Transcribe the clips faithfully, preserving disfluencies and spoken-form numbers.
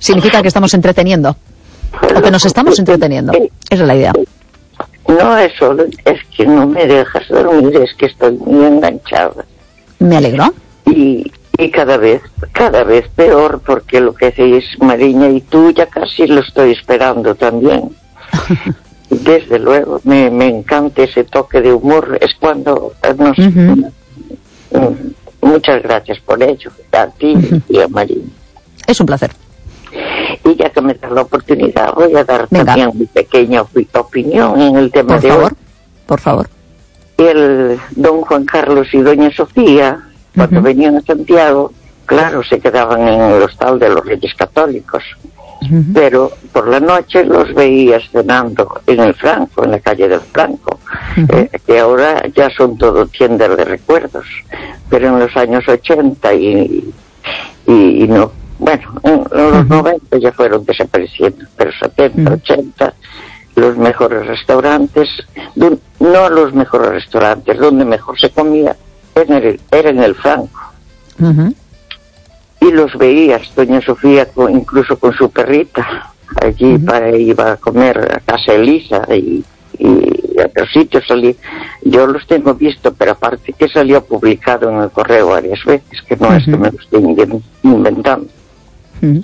significa que estamos entreteniendo, o que nos estamos entreteniendo. Esa es la idea. No es solo, es que no me dejas dormir, es que estoy muy enganchada. Me alegro. Y, y cada vez, cada vez peor, porque lo que hacéis, Mariña, y tú ya casi lo estoy esperando también. Desde luego, me, me encanta ese toque de humor, es cuando nos... Uh-huh. Muchas gracias por ello, a ti uh-huh. y a Mariña. Es un placer. Y ya que me das la oportunidad, voy a dar Venga. también mi pequeña op- opinión en el tema por de favor, hoy. Por favor. El don Juan Carlos y doña Sofía, cuando uh-huh. venían a Santiago, claro, se quedaban en el hostal de los Reyes Católicos, uh-huh. pero por la noche los veías cenando en el Franco, en la calle del Franco, uh-huh. eh, que ahora ya son todo tiendas de recuerdos, pero en los años ochenta y, y, y no, bueno, en los uh-huh. noventa ya fueron desapareciendo, pero setenta, uh-huh. ochenta, los mejores restaurantes, no los mejores restaurantes, donde mejor se comía, era en el, era en el Franco. Uh-huh. Y los veías, doña Sofía, con, incluso con su perrita, allí uh-huh. para iba a comer a casa Elisa y, y a otros sitios salí. Yo los tengo visto, pero aparte que salió publicado en el correo varias veces, que no uh-huh. es que me lo esté inventando. Uh-huh.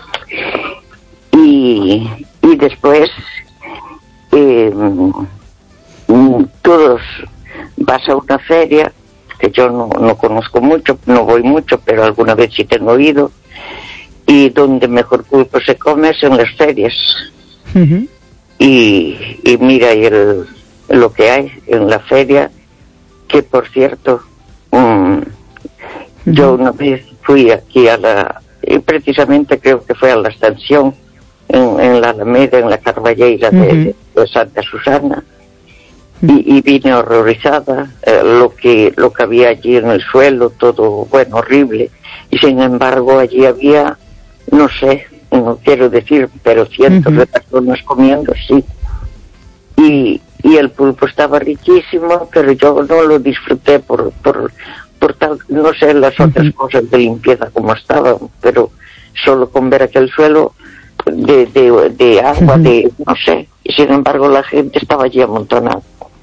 Y, y después eh, todos vas a una feria, que yo no, no conozco mucho, no voy mucho, pero alguna vez sí tengo oído, y donde mejor pulpo se come es en las ferias. Uh-huh. y, y mira y el, lo que hay en la feria, que por cierto, um, uh-huh. yo una vez fui aquí a la, y precisamente creo que fue a la estación, en, en la Alameda, en la Carballeira uh-huh. de, de Santa Susana, Y, y vine horrorizada, eh, lo que lo que había allí en el suelo, todo, bueno, horrible, y sin embargo allí había, no sé, no quiero decir, pero cientos uh-huh. de personas comiendo, sí, y, y el pulpo estaba riquísimo, pero yo no lo disfruté por por, por tal, no sé las uh-huh. otras cosas de limpieza como estaban, pero solo con ver aquel suelo de, de, de agua, uh-huh. de, no sé, y sin embargo la gente estaba allí amontonada.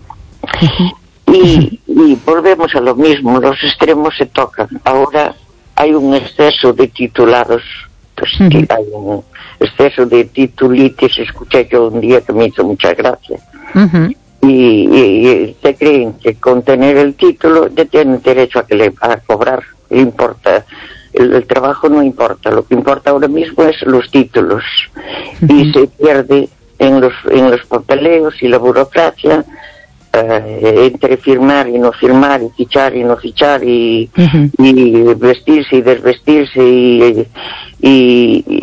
Y, y volvemos a lo mismo, los extremos se tocan. Ahora hay un exceso de titulados, pues uh-huh. hay un exceso de titulitis, escuché yo un día que me hizo mucha gracia. Uh-huh. Y, y, y se creen que con tener el título ya tienen derecho a que le a cobrar, le importa. El, el trabajo no importa, lo que importa ahora mismo es los títulos. Uh-huh. Y se pierde en los, en los papeleos y la burocracia. Uh, entre firmar y no firmar, y fichar y no fichar, y, uh-huh. y vestirse y desvestirse, y, y, y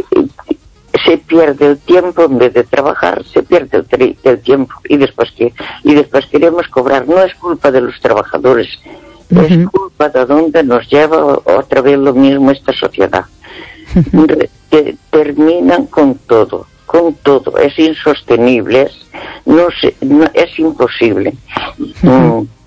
se pierde el tiempo en vez de trabajar, se pierde el, tri- el tiempo, y después que y después queremos cobrar. No es culpa de los trabajadores, uh-huh. es culpa de dónde nos lleva otra vez lo mismo esta sociedad. Uh-huh. Te, terminan con todo. Con todo, es insostenible, es, no sé, no, es imposible. Uh-huh. Mm,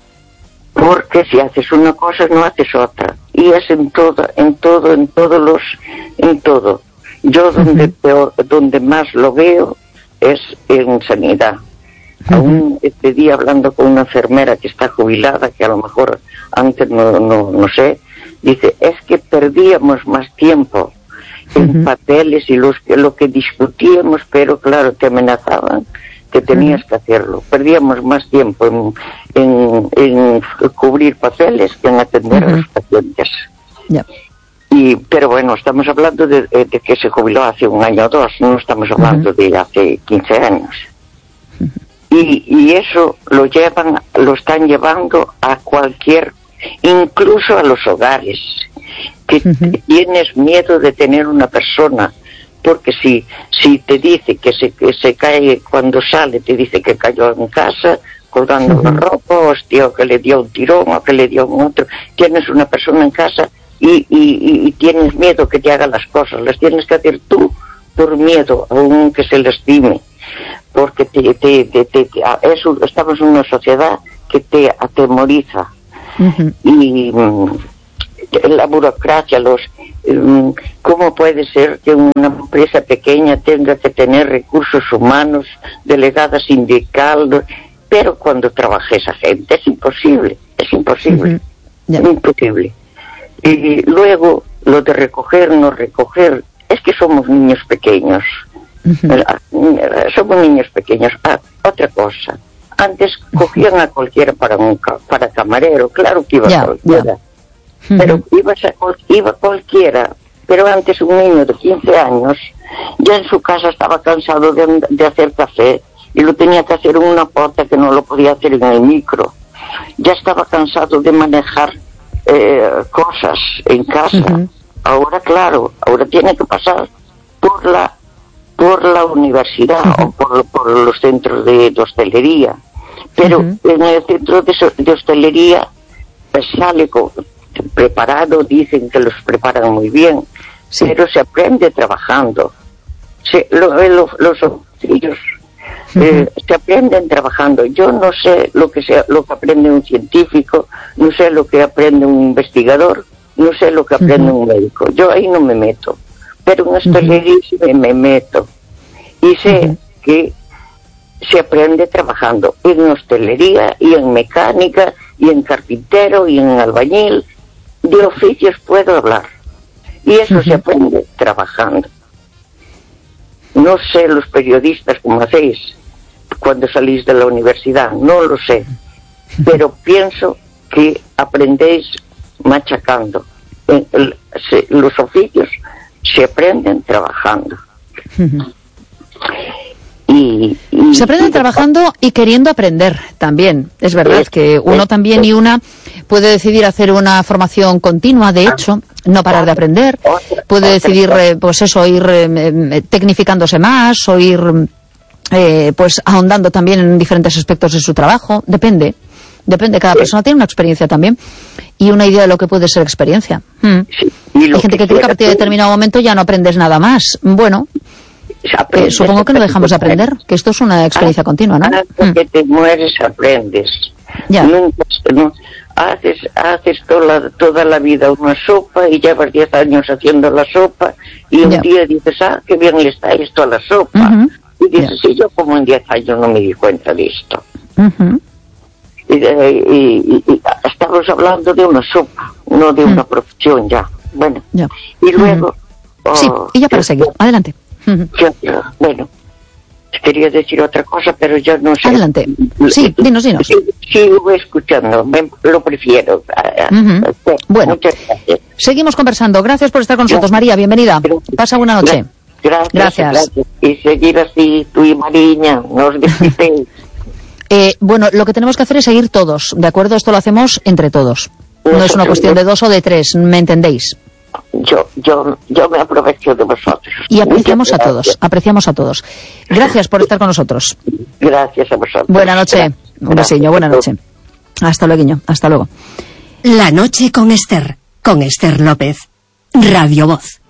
porque si haces una cosa, no haces otra. Y es en todo, en todo, en todos los, en todo. Yo donde uh-huh. peor, donde más lo veo es en sanidad. Uh-huh. Aún este día hablando con una enfermera que está jubilada, que a lo mejor antes no, no, no sé, dice, es que perdíamos más tiempo en uh-huh. papeles y los que lo que discutíamos, pero claro, te amenazaban que tenías uh-huh. que hacerlo. Perdíamos más tiempo en, en, en cubrir papeles que en atender uh-huh. a los pacientes. Yeah. Y, pero bueno, estamos hablando de, de que se jubiló hace un año o dos, no estamos hablando uh-huh. de hace quince años. Uh-huh. Y, y eso lo llevan, lo están llevando a cualquier, incluso a los hogares. Que uh-huh. tienes miedo de tener una persona, porque si si te dice que se que se cae cuando sale, te dice que cayó en casa colgando uh-huh. la ropa, hostia, o que le dio un tirón, o que le dio un otro, tienes una persona en casa y, y, y tienes miedo que te haga las cosas, las tienes que hacer tú por miedo, aun que se lastime, porque te, te, te, te, te eso, estamos en una sociedad que te atemoriza. Uh-huh. Y la burocracia, los ¿cómo puede ser que una empresa pequeña tenga que tener recursos humanos, delegada sindical? Pero cuando trabaja esa gente es imposible, es imposible, uh-huh. yeah. imposible. Y luego lo de recoger, no recoger, es que somos niños pequeños, uh-huh. somos niños pequeños. Ah, otra cosa, antes cogían a cualquiera para un para camarero, claro que iba yeah, cualquiera, yeah. Uh-huh. pero iba, a, iba cualquiera, pero antes un niño de quince años ya en su casa estaba cansado de, de hacer café, y lo tenía que hacer en una puerta que no lo podía hacer en el micro. Ya estaba cansado de manejar eh, cosas en casa. Uh-huh. Ahora, claro, ahora tiene que pasar por la por la universidad uh-huh. o por, por los centros de, de hostelería. Pero uh-huh. en el centro de, de hostelería pues sale con, preparado, dicen que los preparan muy bien, sí. pero se aprende trabajando. Se, lo, lo, los oficios Eh, uh-huh. se aprenden trabajando. Yo no sé lo que sea, lo que aprende un científico, no sé lo que aprende un investigador, no sé lo que aprende uh-huh. un médico. Yo ahí no me meto, pero en hostelería uh-huh. sí me, me meto y sé uh-huh. que se aprende trabajando en hostelería y en mecánica y en carpintero y en albañil. De oficios puedo hablar y eso uh-huh. se aprende trabajando. No sé los periodistas cómo hacéis cuando salís de la universidad, no lo sé, pero pienso que aprendéis machacando. El, el, se, los oficios se aprenden trabajando. Y, y, se aprenden y trabajando y queriendo aprender también. Es verdad es, que uno es, también es, y una puede decidir hacer una formación continua, de hecho, no parar de aprender, puede decidir, eh, pues eso, ir eh, tecnificándose más o ir eh, pues ahondando también en diferentes aspectos de su trabajo. Depende, depende, cada persona tiene una experiencia también y una idea de lo que puede ser experiencia. Hmm. Sí, y Hay gente que, que cree que a partir de determinado momento ya no aprendes nada más. Bueno, eh, supongo que no dejamos de aprender, que esto es una experiencia ah, continua, ¿no? Hasta hmm. que te mueres aprendes. Ya. Nunca, no, haces haces toda la, toda la vida una sopa y llevas diez años haciendo la sopa y un yeah. día dices, ah, qué bien le está esto a la sopa. Uh-huh. Y dices, yeah. sí, yo como en diez años no me di cuenta de esto. Uh-huh. y, y, y, y estamos hablando de una sopa, no de uh-huh. una profesión ya. Bueno, yeah. y luego... Uh-huh. oh, sí, y ya para yo, seguir, adelante. Uh-huh. Yo, yo, bueno... Quería decir otra cosa, pero yo no sé. Adelante. Sí, dinos, dinos. Sí, sigo escuchando, me, lo prefiero. Uh-huh. Sí, bueno, seguimos conversando. Gracias por estar con nosotros, María. Bienvenida. Gracias. Pasa buena noche. Gracias. Gracias. Gracias. Y seguir así, tú y Mariña, nos despistéis. eh, bueno, lo que tenemos que hacer es seguir todos, ¿de acuerdo? Esto lo hacemos entre todos. No, no es una cuestión de dos o de tres, ¿me entendéis? Yo, yo, yo me aprovecho de vosotros. Y apreciamos a todos, apreciamos a todos. Gracias por estar con nosotros. Gracias a vosotros. Buena noche. Gracias. Un besiño, buena noche. Hasta luego, hasta luego. La noche con Esther, con Esther López. Radio Voz.